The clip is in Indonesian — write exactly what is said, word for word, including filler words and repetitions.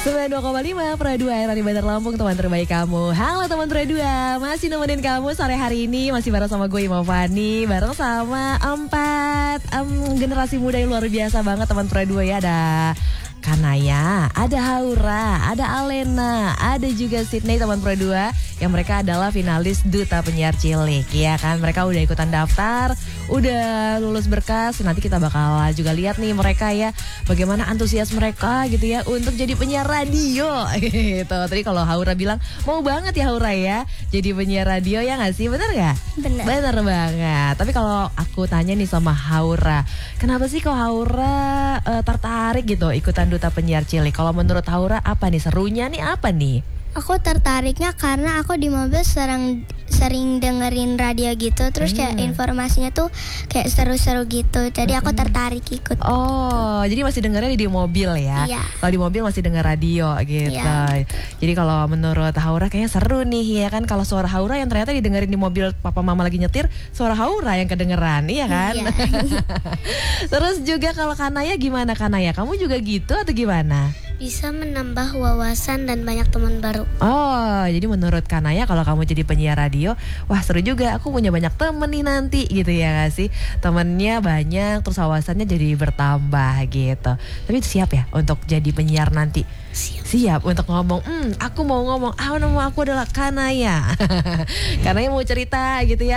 sembilan puluh dua koma lima Pro dua Radio Bandar Lampung, teman terbaik kamu. Halo teman Pro dua, masih nemenin kamu sore hari ini. Masih bareng sama gue Ima Fani, bareng sama empat um, generasi muda yang luar biasa banget teman Pro dua ya. Ada Kanaya, ada Haura, ada Alena, ada juga Sydney teman Pro dua, yang mereka adalah finalis Duta Penyiar Cilik ya kan. Mereka udah ikutan daftar, udah lulus berkas. Nanti kita bakal juga lihat nih mereka ya, bagaimana antusias mereka gitu ya untuk jadi penyiar radio gitu. Tadi kalau Haura bilang mau banget ya Haura ya jadi penyiar radio, ya nggak sih? Bener nggak? Bener. Bener banget. Tapi kalau aku tanya nih sama Haura, kenapa sih kok Haura uh, tertarik gitu ikutan Duta Penyiar Cilik? Kalau menurut Haura apa nih serunya nih, apa nih? Aku tertariknya karena aku di mobil sering sering dengerin radio gitu, terus kayak Hmm. informasinya tuh kayak seru-seru gitu. Jadi aku tertarik ikut. Oh, jadi masih dengarnya di mobil ya? Iya. Kalau di mobil masih denger radio gitu. Iya. Jadi kalau menurut Haura kayaknya seru nih ya kan, kalau suara Haura yang ternyata didengerin di mobil papa mama lagi nyetir, suara Haura yang kedengeran, iya kan? Iya. Terus juga kalau Kanaya gimana Kanaya? Kamu juga gitu atau gimana? Bisa menambah wawasan dan banyak teman baru. Oh, jadi menurut Kanaya kalau kamu jadi penyiar radio, wah seru juga, aku punya banyak temen nih nanti gitu ya gak sih? Temennya banyak, terus wawasannya jadi bertambah gitu. Tapi siap ya untuk jadi penyiar nanti? Siap. Siap untuk ngomong, hmm aku mau ngomong, ah nama aku adalah Kanaya. Kanaya mau cerita gitu ya.